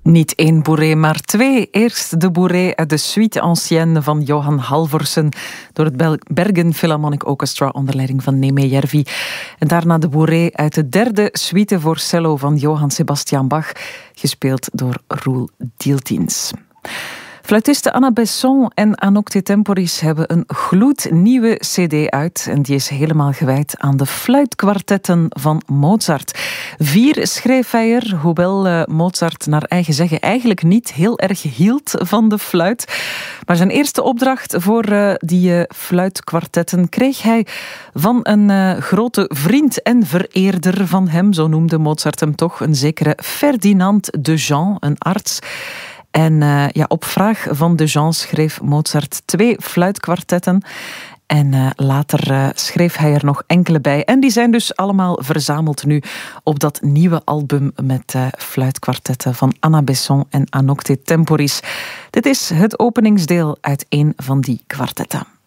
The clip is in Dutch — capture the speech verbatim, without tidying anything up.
Niet één bourrée, maar twee. Eerst de bourrée uit de Suite Ancienne van Johan Halvorsen door het Bel- Bergen Philharmonic Orchestra onder leiding van Neeme Järvi. En daarna de bourrée uit de derde suite voor cello van Johann Sebastian Bach, gespeeld door Roel Dieltins. Fluitiste Anna Besson en Anocte Temporis hebben een gloednieuwe cd uit. En die is helemaal gewijd aan de fluitkwartetten van Mozart. Vier schreef hij er, hoewel uh, Mozart naar eigen zeggen eigenlijk niet heel erg hield van de fluit. Maar zijn eerste opdracht voor uh, die uh, fluitkwartetten kreeg hij van een uh, grote vriend en vereerder van hem. Zo noemde Mozart hem toch, een zekere Ferdinand de Jean, een arts. En uh, ja, op vraag van de Jean schreef Mozart twee fluitkwartetten. En uh, later uh, schreef hij er nog enkele bij. En die zijn dus allemaal verzameld nu op dat nieuwe album met uh, fluitkwartetten van Anna Besson en Anocte Temporis. Dit is het openingsdeel uit een van die kwartetten.